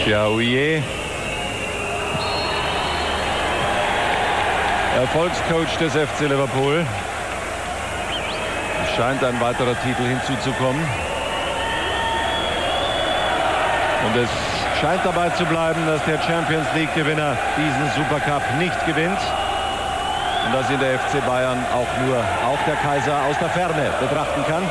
Ja, oje. Erfolgscoach des FC Liverpool. Es scheint ein weiterer Titel hinzuzukommen. Und es scheint dabei zu bleiben, dass der Champions League-Gewinner diesen Supercup nicht gewinnt. Und dass ihn der FC Bayern auch der Kaiser aus der Ferne betrachten kann.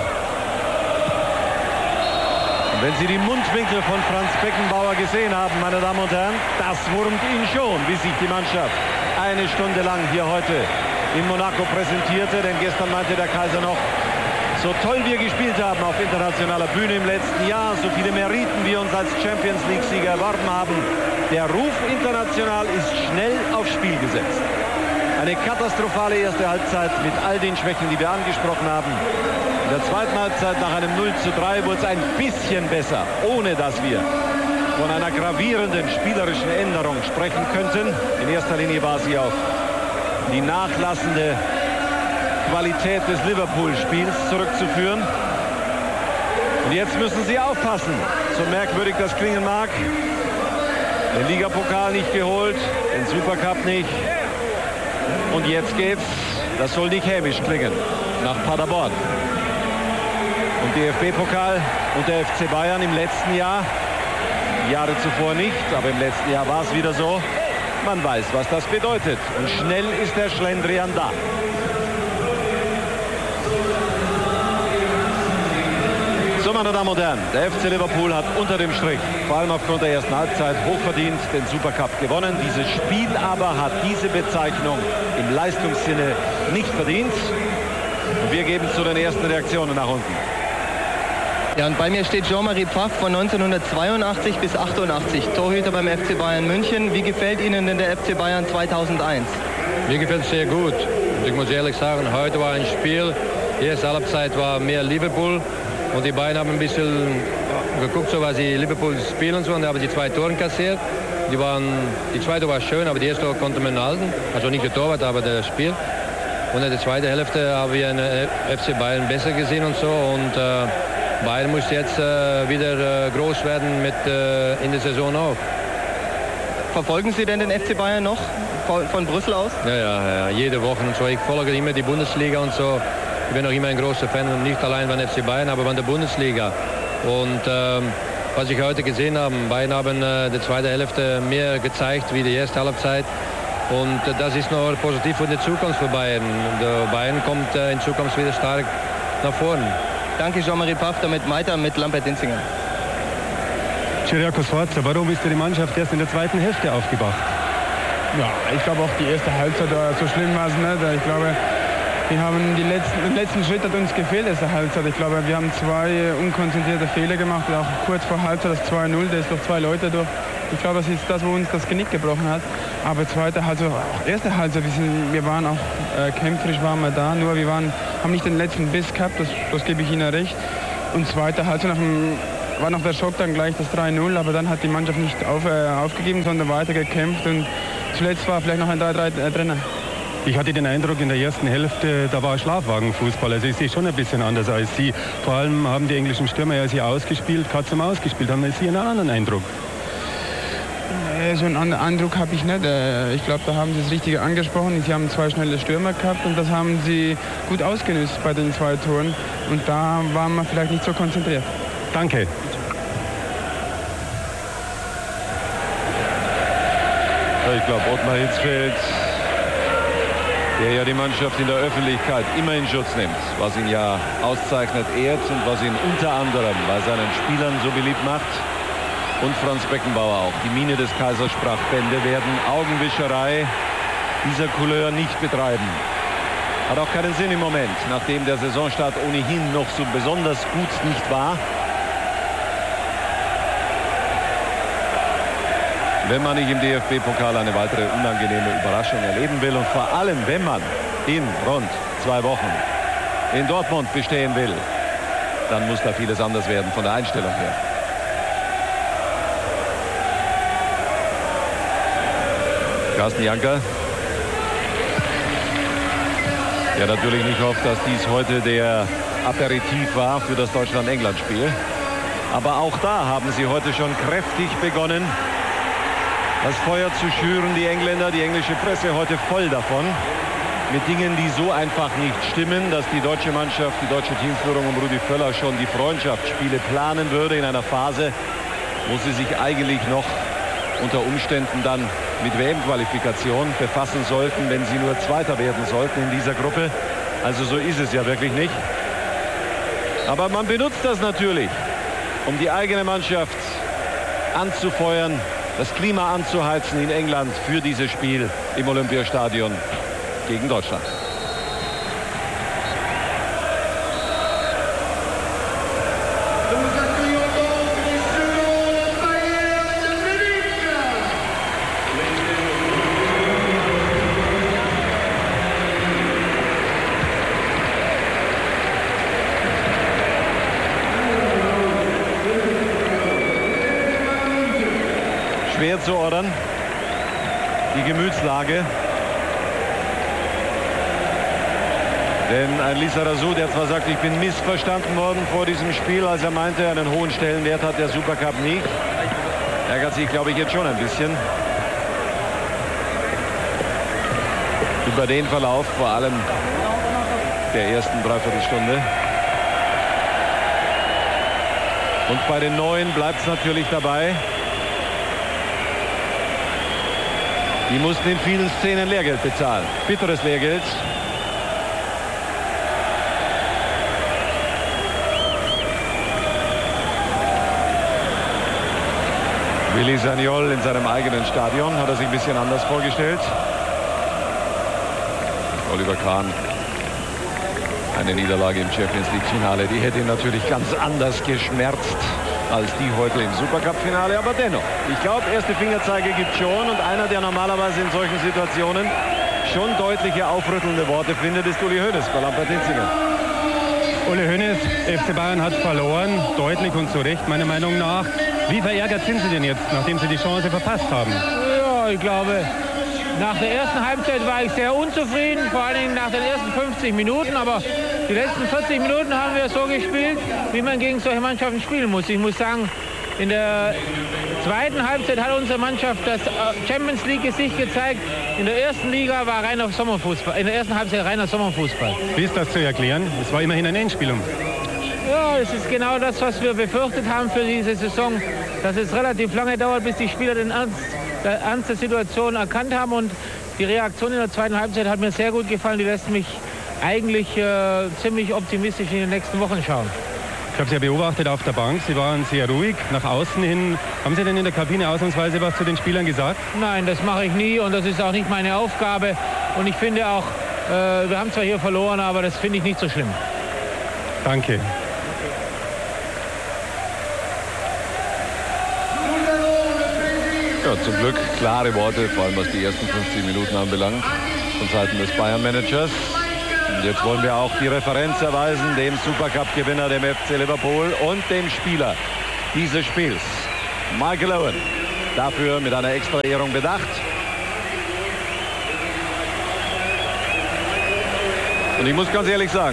Und wenn Sie die Mundwinkel von Franz Beckenbauer gesehen haben, meine Damen und Herren, das wurmt ihn schon, wie sich die Mannschaft eine Stunde lang hier heute in Monaco präsentierte. Denn gestern meinte der Kaiser noch, so toll wir gespielt haben auf internationaler Bühne im letzten Jahr, so viele Meriten wir uns als Champions League-Sieger erworben haben. Der Ruf international ist schnell aufs Spiel gesetzt. Eine katastrophale erste Halbzeit mit all den Schwächen, die wir angesprochen haben. In der zweiten Halbzeit nach einem 0:3 wurde es ein bisschen besser, ohne dass wir von einer gravierenden spielerischen Änderung sprechen könnten. In erster Linie war sie auf die nachlassende Qualität des Liverpool-Spiels zurückzuführen. Und jetzt müssen sie aufpassen, so merkwürdig das klingen mag. Den Ligapokal nicht geholt, den Supercup nicht. Und jetzt geht's, das soll nicht hämisch klingen, nach Paderborn. Und DFB-Pokal und der FC Bayern im letzten Jahr, Jahre zuvor nicht, aber im letzten Jahr war es wieder so. Man weiß, was das bedeutet. Und schnell ist der Schlendrian da. So, meine Damen und Herren, der FC Liverpool hat unter dem Strich, vor allem aufgrund der ersten Halbzeit, hochverdient den Supercup gewonnen. Dieses Spiel aber hat diese Bezeichnung im Leistungssinne nicht verdient. Und wir geben zu den ersten Reaktionen nach unten. Ja, und bei mir steht Jean-Marie Pfaff von 1982 bis 88, Torhüter beim FC Bayern München. Wie gefällt Ihnen denn der FC Bayern 2001? Mir gefällt es sehr gut. Und ich muss ehrlich sagen, heute war ein Spiel, die erste Halbzeit war mehr Liverpool. Und die beiden haben ein bisschen geguckt, so was sie Liverpool spielen und so. Und haben die 2 Tore kassiert. Die zweite war schön, aber die erste Tor konnte man halten. Also nicht der Torwart, aber das Spiel. Und in der zweiten Hälfte haben wir eine FC Bayern besser gesehen und so. Und Bayern muss jetzt wieder groß werden in der Saison auch. Verfolgen Sie denn den FC Bayern noch von Brüssel aus? Ja, jede Woche und so. Ich folge immer die Bundesliga und so. Ich bin auch immer ein großer Fan, nicht allein von FC Bayern, aber von der Bundesliga. Und was ich heute gesehen habe, Bayern haben die zweite Hälfte mehr gezeigt wie die erste Halbzeit. Und das ist noch positiv für die Zukunft für Bayern. Der Bayern kommt in Zukunft wieder stark nach vorne. Danke, Jean-Marie Pfaff, damit weiter mit Lampert-Dinzinger. Ciriaco Sforza, warum ist die Mannschaft erst in der zweiten Hälfte aufgewacht? Ja, ich glaube auch die erste Halbzeit, so schlimm war es nicht. Ich glaube, wir haben den letzten Schritt hat uns gefehlt, erste Halbzeit. Ich glaube, wir haben 2 unkonzentrierte Fehler gemacht, auch kurz vor Halbzeit das 2:0, da ist durch 2 Leute durch. Ich glaube, das ist das, wo uns das Genick gebrochen hat. Aber zweite Halbzeit, auch erste Halbzeit, wir waren auch kämpferisch, waren wir da, nur wir haben nicht den letzten Biss gehabt, das gebe ich Ihnen recht. Und zweite Halbzeit war noch der Schock dann gleich das 3:0, aber dann hat die Mannschaft nicht aufgegeben, sondern weiter gekämpft und zuletzt war vielleicht noch ein 3:3 drin. Ich hatte den Eindruck, in der ersten Hälfte, da war Schlafwagenfußball. Also ich sehe schon ein bisschen anders als Sie. Vor allem haben die englischen Stürmer ja sie ausgespielt, Katz um ausgespielt. Haben Sie einen anderen Eindruck? So einen anderen Eindruck habe ich nicht. Ich glaube, da haben Sie das Richtige angesprochen. Sie haben 2 schnelle Stürmer gehabt und das haben sie gut ausgenutzt bei den 2 Toren. Und da waren wir vielleicht nicht so konzentriert. Danke. Ich glaube, Ottmar Hitzfeld, der ja die Mannschaft in der Öffentlichkeit immer in Schutz nimmt, was ihn ja auszeichnet, ehrt und was ihn unter anderem bei seinen Spielern so beliebt macht. Und Franz Beckenbauer auch. Die Miene des Kaisers sprach Bände, werden Augenwischerei dieser Couleur nicht betreiben. Hat auch keinen Sinn im Moment, nachdem der Saisonstart ohnehin noch so besonders gut nicht war. Wenn man nicht im DFB-Pokal eine weitere unangenehme Überraschung erleben will und vor allem, wenn man in rund 2 Wochen in Dortmund bestehen will, dann muss da vieles anders werden von der Einstellung her. Carsten Janker, der natürlich nicht hofft, dass dies heute der Aperitif war für das Deutschland-England-Spiel. Aber auch da haben sie heute schon kräftig begonnen, das Feuer zu schüren, die Engländer, die englische Presse heute voll davon. Mit Dingen, die so einfach nicht stimmen, dass die deutsche Mannschaft, die deutsche Teamführung um Rudi Völler schon die Freundschaftsspiele planen würde in einer Phase, wo sie sich eigentlich noch unter Umständen dann mit WM-Qualifikation befassen sollten, wenn sie nur Zweiter werden sollten in dieser Gruppe. Also so ist es ja wirklich nicht. Aber man benutzt das natürlich, um die eigene Mannschaft anzufeuern, das Klima anzuheizen in England für dieses Spiel im Olympiastadion gegen Deutschland. Schwer zu ordern, die Gemütslage. Denn ein Lizarazu, der zwar sagt, ich bin missverstanden worden vor diesem Spiel, als er meinte, einen hohen Stellenwert hat der Supercup nicht. Ärgert sich, glaube ich, jetzt schon ein bisschen über den Verlauf, vor allem der ersten Dreiviertelstunde. Und bei den Neuen bleibt es natürlich dabei. Die mussten in vielen Szenen Lehrgeld bezahlen. Bitteres Lehrgeld. Willi Sagnol in seinem eigenen Stadion hat er sich ein bisschen anders vorgestellt. Oliver Kahn, eine Niederlage im Champions League Finale, die hätte ihn natürlich ganz anders geschmerzt als die heute im Supercup-Finale, aber dennoch. Ich glaube, erste Fingerzeige gibt schon und einer, der normalerweise in solchen Situationen schon deutliche aufrüttelnde Worte findet, ist Uli Hoeneß bei Lambertinzingen. Uli Hoeneß, FC Bayern hat verloren, deutlich und zu Recht meiner Meinung nach. Wie verärgert sind Sie denn jetzt, nachdem Sie die Chance verpasst haben? Ja, ich glaube, nach der ersten Halbzeit war ich sehr unzufrieden, vor allen Dingen nach den ersten 50 Minuten, aber die letzten 40 Minuten haben wir so gespielt, wie man gegen solche Mannschaften spielen muss. Ich muss sagen, in der zweiten Halbzeit hat unsere Mannschaft das Champions League Gesicht gezeigt. In der ersten Liga war reiner Sommerfußball, in der ersten Halbzeit reiner Sommerfußball. Wie ist das zu erklären? Es war immerhin ein Endspiel. Ja, es ist genau das, was wir befürchtet haben für diese Saison, dass es relativ lange dauert, bis die Spieler den Ernst der Situation erkannt haben, und die Reaktion in der zweiten Halbzeit hat mir sehr gut gefallen. Die lässt mich eigentlich ziemlich optimistisch in den nächsten Wochen schauen. Ich habe Sie ja beobachtet auf der Bank. Sie waren sehr ruhig nach außen hin. Haben Sie denn in der Kabine ausnahmsweise was zu den Spielern gesagt? Nein, das mache ich nie und das ist auch nicht meine Aufgabe. Und ich finde auch, wir haben zwar hier verloren, aber das finde ich nicht so schlimm. Danke. Ja, zum Glück klare Worte, vor allem was die ersten 50 Minuten anbelangt, von Seiten des Bayern-Managers. Und jetzt wollen wir auch die Referenz erweisen, dem Supercup-Gewinner, dem FC Liverpool, und dem Spieler dieses Spiels, Michael Owen. Dafür mit einer extra Ehrung bedacht. Und ich muss ganz ehrlich sagen,